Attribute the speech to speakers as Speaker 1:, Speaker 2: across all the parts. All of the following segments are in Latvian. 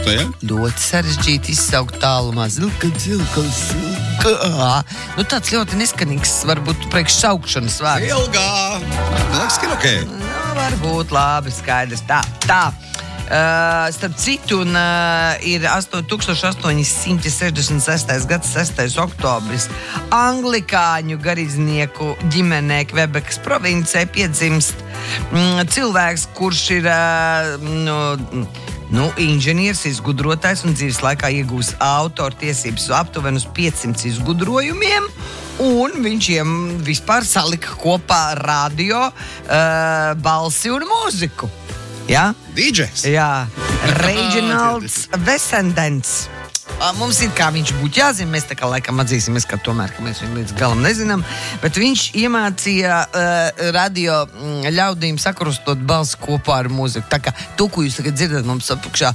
Speaker 1: saukta, ja?
Speaker 2: Ļoti sarežģīti izsaukt tālumā. Zilka. Nu, tāds ļoti neskanīgs, varbūt priekš saukšanas vārds.
Speaker 1: Ilgā. Liekas, ka ir ok.
Speaker 2: Nu, varbūt labi, skaidrs. Tā. Starp citu, ir 1866. gads 6. oktobris. Anglikāņu garīdznieku ģimenē Kvebekas provincē piedzimst cilvēks, kurš ir inženieris, izgudrotājs un dzīves laikā iegūs autortiesības aptuveni uz 500 izgudrojumiem. Un viņš vispār salika kopā radio, balsi un mūziku. Ja?
Speaker 1: DJs?
Speaker 2: Jā, Reginalds Vesendens. Mums ir kā viņš būtu jāzina, mēs tā kā laikam atzīsimies, ka tomēr, ka mēs viņu līdz galam nezinām, bet viņš iemācīja radio ļaudīm sakrustot balsi kopā ar mūziku. Tā kā tu, ko jūs tagad dzirdat mums apakšā,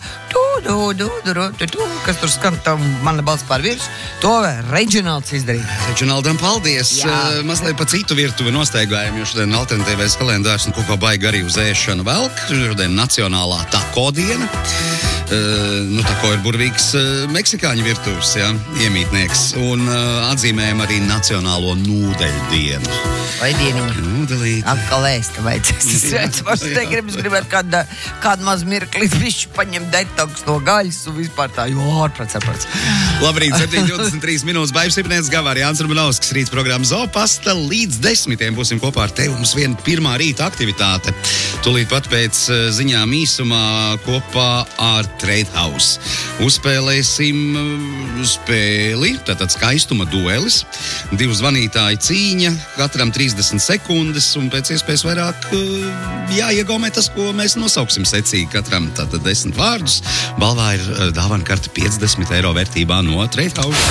Speaker 2: kas tur skan, mana balss pār virs, to Reginalds izdarīja.
Speaker 1: Reginaldam paldies. Mazliet pa citu virtuvi nostaigājam, jo šodien alternatīvais kalendārs un kaut kā baigi arī uz ēšanu velk. Šodien nacionālā tako diena. Tako ir burvīgs meksikāņu virtuves, iemītnieks. Un atzīmējam arī nacionālo nūdeļu dienu.
Speaker 2: Vai dieniņu?
Speaker 1: Nūdelīt.
Speaker 2: Atkal ēsta vajadzēs. Es gribētu kādu maz mirklīt višķi paņemt detoks no gaļas un vispār tā, ārprats.
Speaker 1: Labrīt, 7:23 minūtes, Baibs Ipnieks, Gavāri, Jānis Rumanovskis, rīts programma Zopasta. Līdz 10 būsim kopā ar tevi. Mums viena pirmā rīta aktivitāte. Tūlīt pat pēc ziņām īsumā kopā ar Trade House. Uzspēlēsim spēli, tātad skaistuma duelis. 2 zvanītāji cīņa, katram 30 sekundes un pēc iespējas vairāk jāiegomē tas, ko mēs nosauksim secīgi. Katram tātad 10 vārdus. Balvā ir dāvana karte 50 eiro vērtībā no Trade House.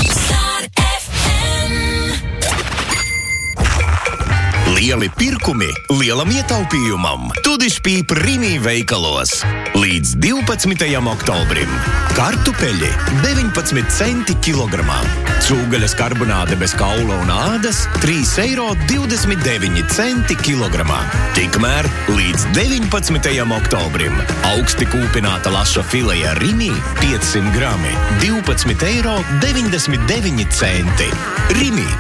Speaker 3: Lieli pirkumi lielam ietaupījumam. Tudišpīp Rimi veikalos. Līdz 12. oktobrim. Kartupeļi 19 centi kilogramā. Cūgaļas karbonāde bez kaula un ādas 3,29 eiro kilogramā. Tikmēr līdz 19. oktobrim. Augsti kūpināta laša fileja Rimi 500 grami 12,99 eiro. Rimi.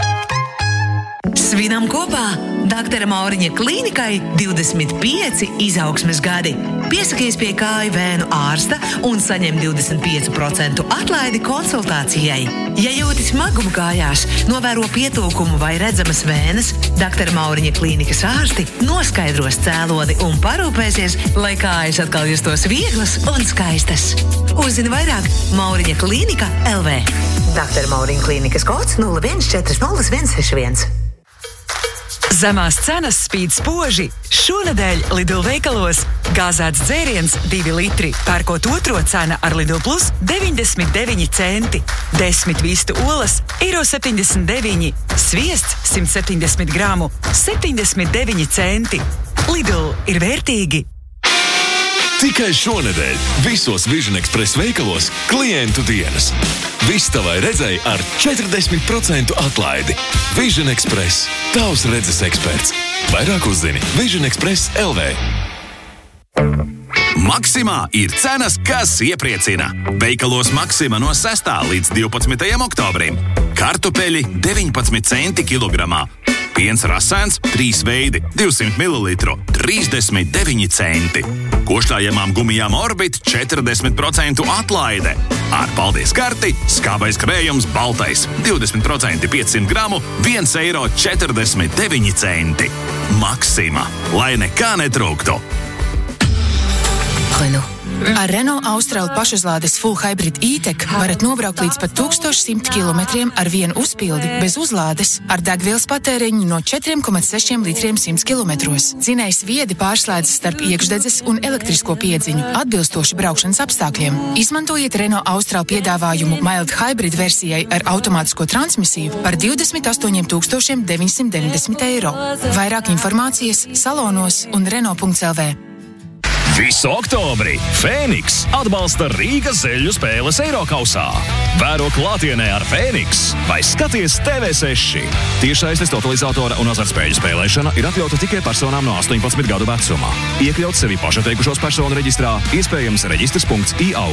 Speaker 4: Svinam kopā Dr. Mauriņa klīnikai 25 izaugsmes gadi. Piesakies pie kāju vēnu ārsta un saņem 25% atlaidi konsultācijai. Ja jūti smagumu kājās, novēro pietūkumu vai redzamas vēnes, Dr. Mauriņa klīnikas ārsti noskaidros cēloni un parūpēsies, lai kājas atkal justos vieglas un skaistas. Uzzini vairāk Mauriņa klīnika LV. Dr. Mauriņa klīnikas kods 01400161.
Speaker 5: Zemās cenas spīd spoži. Šonedēļ Lidl veikalos gāzēts dzēriens 2 litri, pērkot otro cena ar Lidl Plus 99 centi. 10 vistu olas €79, sviests 170 gramu 79 centi. Lidl ir vērtīgi.
Speaker 6: Tikai šonedēļ visos Vision Express veikalos klientu dienas. Viss tavai redzēji ar 40% atlaidi. Vision Express. Tavs redzes eksperts. Vairāk uzzini Vision Express LV.
Speaker 7: Maksimā ir cenas, kas iepriecina. Veikalos Maksima no 6. līdz 12. oktobrim. Kartupeļi 19 centi kilogramā. Piens rasēns 3 veidi 200 ml 39 centi. Košļājamām gumijām Orbit 40% atlaide. Ar paldies karti skābais krējums baltais 20% 500 gramu 1,49 eiro. Maksima, lai nekā netrūktu.
Speaker 8: Renault. Ar Renault Austral pašuzlādes Full Hybrid E-Tech varat nobraukt līdz pat 1100 km ar vienu uzpildi bez uzlādes ar degvielas patēriņu no 4,6 litriem 100 km. Dzinējs viedi pārslēdzas starp iekšdedzes un elektrisko piedziņu atbilstoši braukšanas apstākļiem. Izmantojiet Renault Austral piedāvājumu Mild Hybrid versijai ar automātisko transmisiju par 28 990 eiro. Vairāk informācijas salonos un Renault.lv.
Speaker 6: Visu oktobri Fēniks atbalsta Rīgas zeļu spēles Eirokausā. Vēro klātienē ar Fēniks vai skaties TV6. Tiešsaistes totalizatora un azartspēļu spēlēšana ir atļauta tikai personām no 18 gadu vecumā. Iekļaut sevi pašateikušos personu reģistrā, iespējams reģistrs.iau.